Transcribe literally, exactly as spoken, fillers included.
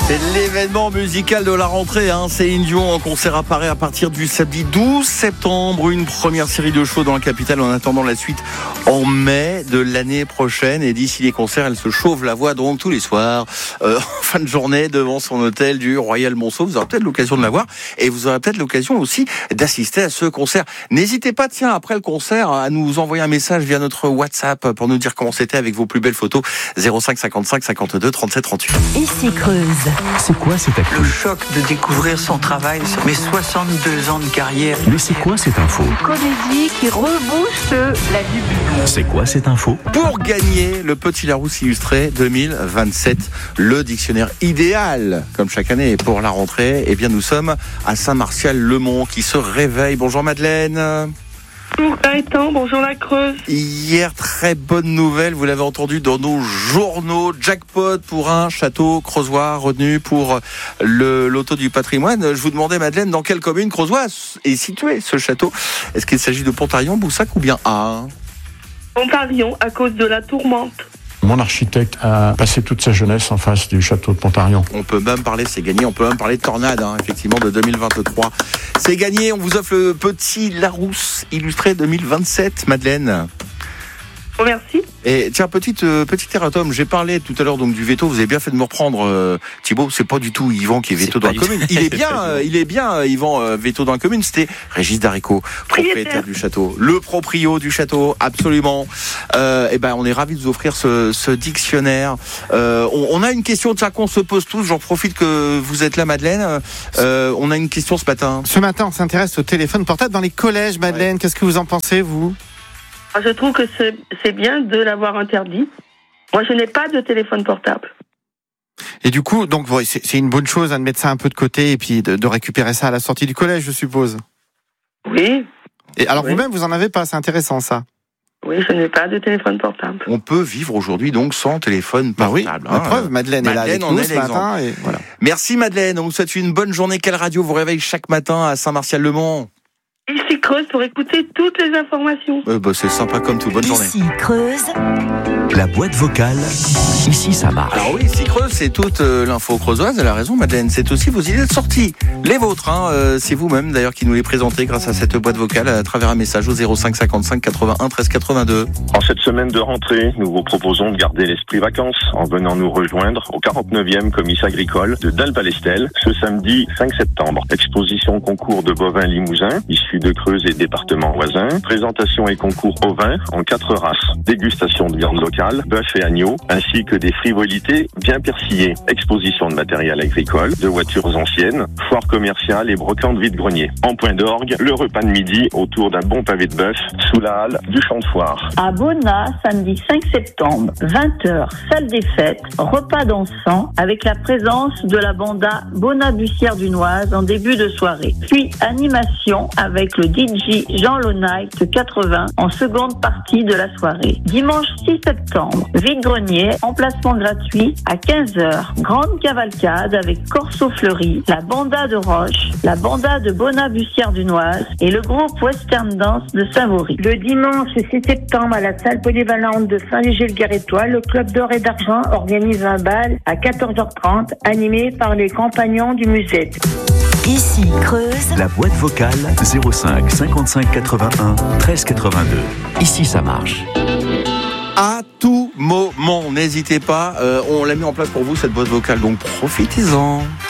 C'est l'événement musical de la rentrée, hein. Céline Dion en concert à Paris à partir du samedi douze septembre. Une première série de shows dans la capitale en attendant la suite en mai de l'année prochaine. Et d'ici les concerts, elle se chauffe la voix donc tous les soirs, euh, en fin de journée devant son hôtel du Royal Monceau. Vous aurez peut-être l'occasion de la voir et vous aurez peut-être l'occasion aussi d'assister à ce concert. N'hésitez pas, tiens, après le concert, à nous envoyer un message via notre WhatsApp pour nous dire comment c'était avec vos plus belles photos. zéro cinq cinquante-cinq cinquante-deux trente-sept trente-huit. Ici Creuse. C'est quoi cette actu? Le choc de découvrir son travail sur mes soixante-deux ans de carrière. Mais c'est quoi cette info? Comédie qui rebooste la vie. C'est quoi cette info? Pour gagner le Petit Larousse illustré deux mille vingt-sept, le dictionnaire idéal, comme chaque année pour la rentrée, eh bien nous sommes à Saint-Martial-le-Mont qui se réveille. Bonjour Madeleine. Bonjour Gaëtan, bonjour la Creuse. Hier, très bonne nouvelle, vous l'avez entendu dans nos journaux, jackpot pour un château creusois retenu pour le loto du patrimoine. Je vous demandais Madeleine, dans quelle commune creusois est situé ce château? Est-ce qu'il s'agit de Pontarion, Boussac ou bien A? Pontarion, à cause de la tourmente. Mon architecte a passé toute sa jeunesse en face du château de Pontarion. On peut même parler, c'est gagné, on peut même parler de tornade, hein, effectivement, de deux mille vingt-trois. C'est gagné, on vous offre le Petit Larousse illustré deux mille vingt-sept, Madeleine. Oh, merci. Et tiens, petite euh, petite erratum, j'ai parlé tout à l'heure donc du veto, vous avez bien fait de me reprendre euh, Thibaut, c'est pas du tout Yvan qui est veto dans la commune. Il est bien, euh, il est bien euh, Yvan euh, veto dans la commune, c'était Régis Daricot, propriétaire du château, le proprio du château, absolument. Euh, et ben on est ravis de vous offrir ce, ce dictionnaire. Euh, on, on a une question tiens qu'on se pose tous, j'en profite que vous êtes là Madeleine. Euh, on a une question ce matin. Ce matin, on s'intéresse au téléphone portable dans les collèges, Madeleine. Ouais. Qu'est-ce que vous en pensez, vous ? Je trouve que c'est, c'est bien de l'avoir interdit. Moi, je n'ai pas de téléphone portable. Et du coup, donc, ouais, c'est, c'est une bonne chose hein, de mettre ça un peu de côté et puis de, de récupérer ça à la sortie du collège, je suppose. Oui. Et alors, oui. Vous-même, vous en avez pas, c'est intéressant, ça. Oui, je n'ai pas de téléphone portable. On peut vivre aujourd'hui donc sans téléphone portable. Bah oui, la hein. preuve, Madeleine, Madeleine est là avec nous ce matin. Et voilà. Merci Madeleine, on vous souhaite une bonne journée. Quelle radio vous réveille chaque matin à Saint-Martial-le-Mont? Ici Creuse pour écouter toutes les informations. Euh, bah, c'est sympa comme tout. Bonne journée. Ici Creuse. La boîte vocale. Ici ça marche. Alors oui, ici Creuse, c'est toute euh, l'info creusoise. Elle a raison, Madeleine. C'est aussi vos idées de sortie, les vôtres. Hein. Euh, c'est vous-même d'ailleurs qui nous les présentez grâce à cette boîte vocale à travers un message au zéro cinq cinquante-cinq quatre-vingt-un treize quatre-vingt-deux. En cette semaine de rentrée, nous vous proposons de garder l'esprit vacances en venant nous rejoindre au quarante-neuvième comice agricole de Dale-Palestel ce samedi cinq septembre. Exposition concours de bovins limousins issus de Creuse et départements voisins. Présentation et concours ovins en quatre races. Dégustation de viande locale, bœuf et agneau, ainsi que des frivolités bien persillées. Exposition de matériel agricole, de voitures anciennes, foire commerciale et brocante vide-grenier. En point d'orgue, le repas de midi autour d'un bon pavé de bœuf sous la halle du champ de foire. À Bona, samedi cinq septembre, vingt heures, salle des fêtes, repas dansant avec la présence de la banda Bona Bussière Dunoise en début de soirée. Puis animation avec le D J Jean Lonight quatre-vingts en seconde partie de la soirée. Dimanche six septembre, vide-grenier, emplacement gratuit à quinze heures. Grande cavalcade avec Corso Fleuri, la banda de Roche, la banda de Bona Bussière Dunoise et le groupe Western Dance de Savory. Le dimanche six septembre à la salle polyvalente de Saint-Léger-le-Garretois, le club d'or et d'argent organise un bal à quatorze heures trente animé par les compagnons du musette. Ici Creuse. La boîte vocale zéro cinq cinquante-cinq quatre-vingt-un treize quatre-vingt-deux. Ici ça marche. À tout moment, n'hésitez pas, euh, on l'a mis en place pour vous cette boîte vocale, donc profitez-en.